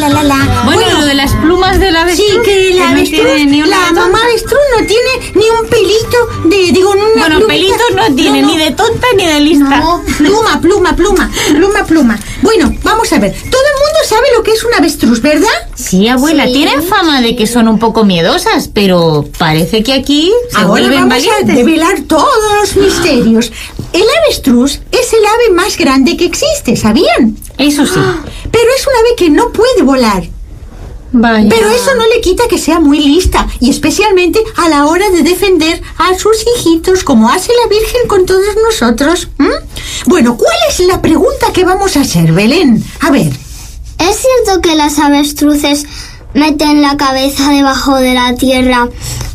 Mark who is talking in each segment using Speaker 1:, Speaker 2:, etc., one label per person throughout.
Speaker 1: Bueno, lo de las plumas de la avestruz.
Speaker 2: Sí, que la avestruz, la mamá avestruz no tiene ni un pelito de,
Speaker 1: Bueno, pelitos no tiene, ni de tonta ni de lista.
Speaker 2: No, pluma. Bueno, vamos a ver. Todo el mundo sabe lo que es una avestruz, ¿verdad?
Speaker 1: Sí, abuela,
Speaker 3: Sí.
Speaker 1: tienen fama de que son un poco miedosas, pero parece que aquí se
Speaker 2: Ahora
Speaker 1: vuelven
Speaker 2: vamos a
Speaker 1: valientes.
Speaker 2: revelar todos los misterios. El avestruz es el ave más grande que existe, ¿sabían?
Speaker 1: Eso sí.
Speaker 2: Pero es un ave que no puede volar.
Speaker 1: Vaya.
Speaker 2: Pero eso no le quita que sea muy lista, y especialmente a la hora de defender a sus hijitos, como hace la Virgen con todos nosotros. Bueno, ¿cuál es la pregunta que vamos a hacer, Belén? A ver.
Speaker 3: ¿Es cierto que las avestruces meten la cabeza debajo de la tierra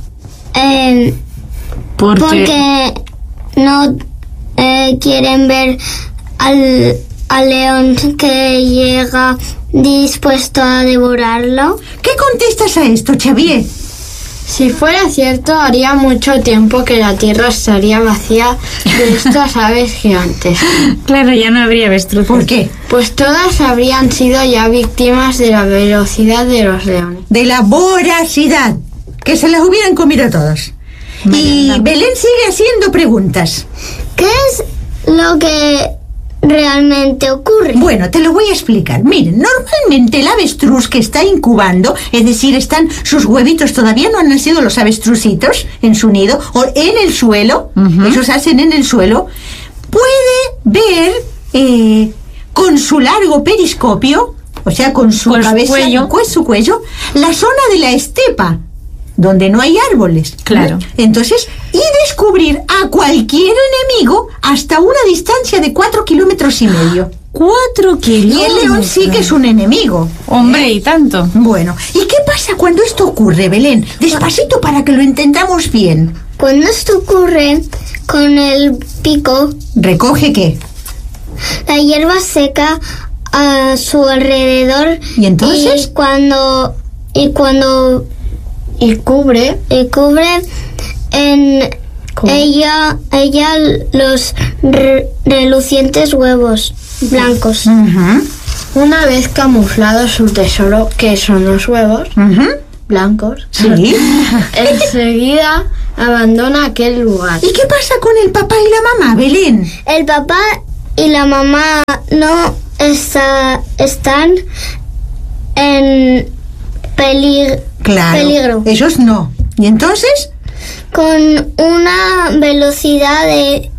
Speaker 3: porque no quieren ver al león que llega dispuesto a devorarlo?
Speaker 2: ¿Qué contestas a esto, Xavier?
Speaker 4: Si fuera cierto, haría mucho tiempo que la Tierra estaría vacía de estas aves gigantes.
Speaker 1: Claro, ya no habría avestruz.
Speaker 2: ¿Por qué?
Speaker 4: Pues todas habrían sido ya víctimas de la velocidad de los leones.
Speaker 2: De la voracidad, que se las hubieran comido todos. Y Belén sigue haciendo preguntas.
Speaker 3: ¿Qué es lo que realmente ocurre?
Speaker 2: Bueno, te lo voy a explicar. Miren, normalmente el avestruz que está incubando, es decir, están sus huevitos, todavía no han nacido los avestrucitos en su nido, o en el suelo, esos hacen en el suelo, puede ver con su largo periscopio, o sea, con su cabeza, con su cuello, la zona de la estepa, donde no hay árboles.
Speaker 1: Claro.
Speaker 2: Entonces, y descubrir a cualquier enemigo hasta una distancia de 4,5 kilómetros.
Speaker 1: 4 kilómetros.
Speaker 2: Y el león sí que es un enemigo.
Speaker 1: Hombre, y tanto.
Speaker 2: Bueno, ¿y qué pasa cuando esto ocurre, Belén? Despacito para que lo entendamos bien.
Speaker 3: Cuando esto ocurre, con el pico,
Speaker 2: ¿Recoge qué?
Speaker 3: la hierba seca a su alrededor.
Speaker 2: ¿Y entonces?
Speaker 3: Y cubre en ella los relucientes huevos blancos.
Speaker 4: Una vez camuflado su tesoro, que son los huevos blancos,
Speaker 2: Sí.
Speaker 4: enseguida abandona aquel lugar.
Speaker 2: ¿Y qué pasa con el papá y la mamá, Belén?
Speaker 3: El papá y la mamá no están en peligro.
Speaker 2: Claro. Ellos no. ¿Y entonces?
Speaker 3: Con una velocidad de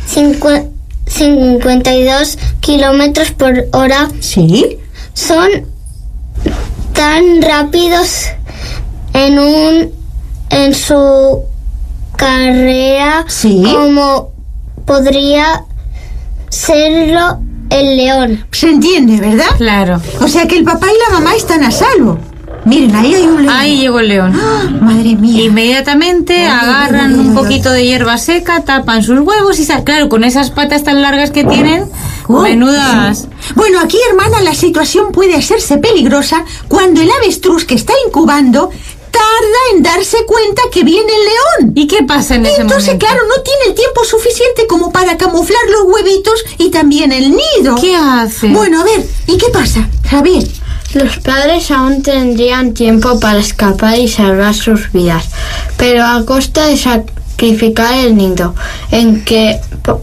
Speaker 3: 52 kilómetros por hora.
Speaker 2: Sí.
Speaker 3: Son tan rápidos en su carrera como podría serlo el león.
Speaker 2: Se entiende, ¿verdad?
Speaker 1: Claro.
Speaker 2: O sea que el papá y la mamá están a salvo. Miren, ahí hay un león.
Speaker 1: Ahí llegó el león.
Speaker 2: ¡Ah! Madre mía.
Speaker 1: Inmediatamente agarran un poquito de hierba seca, tapan sus huevos y claro, con esas patas tan largas que tienen, menudas.
Speaker 2: Bueno, aquí, hermana, la situación puede hacerse peligrosa cuando el avestruz que está incubando tarda en darse cuenta que viene el león.
Speaker 1: ¿Y qué pasa en ese
Speaker 2: Entonces,
Speaker 1: momento?
Speaker 2: claro, no tiene el tiempo suficiente como para camuflar los huevitos y también el nido.
Speaker 1: ¿Qué hace?
Speaker 2: Bueno, a ver, ¿y qué pasa, Javier?
Speaker 4: Los padres aún tendrían tiempo para escapar y salvar sus vidas, pero a costa de sacrificar el nido, en que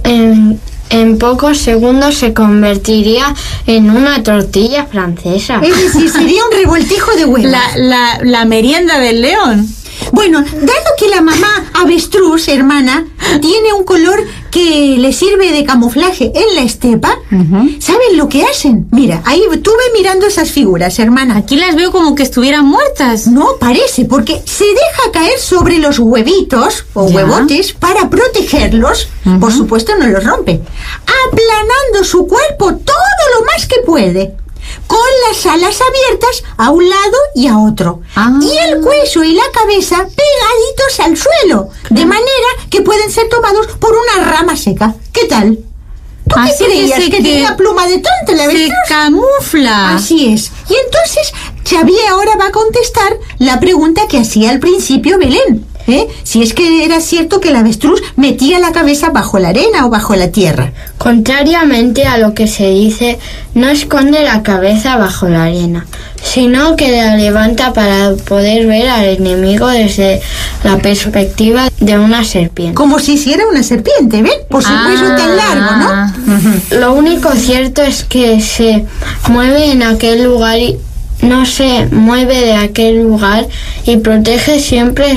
Speaker 4: en pocos segundos se convertiría en una tortilla francesa.
Speaker 2: Es decir, sería un revoltijo de huevos.
Speaker 1: La merienda del león.
Speaker 2: Bueno, dado que la mamá avestruz, hermana, tiene un color que le sirve de camuflaje en la estepa, ¿saben lo que hacen? Mira, ahí estuve mirando esas figuras, hermana.
Speaker 1: Aquí las veo como que estuvieran muertas.
Speaker 2: No, parece, porque se deja caer sobre los huevitos o huevotes para protegerlos. Por supuesto, no los rompe. Aplanando su cuerpo todo lo más que puede, con las alas abiertas a un lado y a otro. Y el cuello y la cabeza pegaditos al suelo, de manera que pueden ser tomados por una rama seca. ¿Qué tal? ¿Tú qué creías? ¿Que tenía pluma de tonto la avestruz?
Speaker 1: Se camufla.
Speaker 2: Así es. Y entonces Xavier ahora va a contestar la pregunta que hacía al principio Belén. Si es que era cierto que el avestruz metía la cabeza bajo la arena o bajo la tierra.
Speaker 4: Contrariamente a lo que se dice, no esconde la cabeza bajo la arena, sino que la levanta para poder ver al enemigo desde la perspectiva de una serpiente.
Speaker 2: Como si hiciera una serpiente, ¿ven? Por su hueso tan largo, ¿no?
Speaker 4: Lo único cierto es que se mueve en aquel lugar y no se mueve de aquel lugar y protege siempre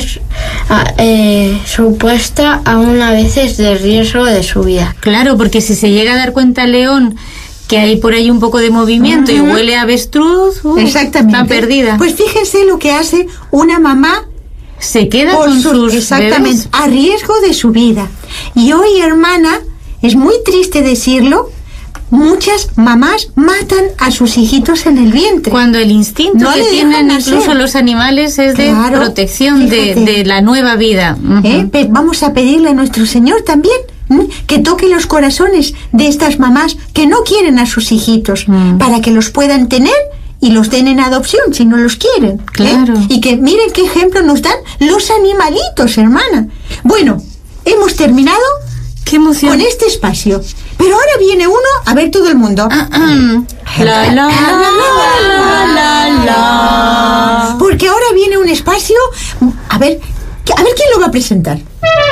Speaker 4: su puesta, aún a veces de riesgo de su vida.
Speaker 1: Claro, porque si se llega a dar cuenta el león que hay por ahí un poco de movimiento y huele a avestruz,
Speaker 2: exactamente,
Speaker 1: está perdida.
Speaker 2: Pues fíjense lo que hace una mamá.
Speaker 1: Se queda con sus
Speaker 2: exactamente,
Speaker 1: bebés
Speaker 2: a riesgo de su vida. Y hoy, hermana, es muy triste decirlo, muchas mamás matan a sus hijitos en el vientre.
Speaker 1: Cuando el instinto
Speaker 2: No
Speaker 1: que
Speaker 2: le
Speaker 1: tienen
Speaker 2: dejan
Speaker 1: incluso
Speaker 2: nacer.
Speaker 1: los animales es de
Speaker 2: Claro,
Speaker 1: protección de la nueva vida.
Speaker 2: Vamos a pedirle a nuestro Señor también que toque los corazones de estas mamás que no quieren a sus hijitos, para que los puedan tener y los den en adopción si no los quieren.
Speaker 1: Claro.
Speaker 2: Y que miren qué ejemplo nos dan los animalitos, hermana. Bueno, hemos terminado
Speaker 1: ¡Qué emoción!
Speaker 2: con este espacio. Pero ahora viene uno, a ver todo el mundo.
Speaker 1: La, la, la.
Speaker 2: Porque ahora viene un espacio, a ver quién lo va a presentar.